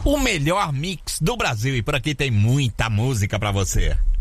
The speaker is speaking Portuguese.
o melhor mix do Brasil. E por aqui tem muita música pra você.